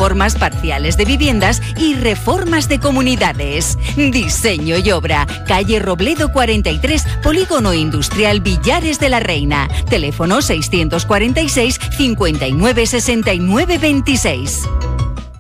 reformas parciales de viviendas y reformas de comunidades. Diseño y obra. Calle Robledo 43, Polígono Industrial Villares de la Reina. Teléfono 646 59 69 26.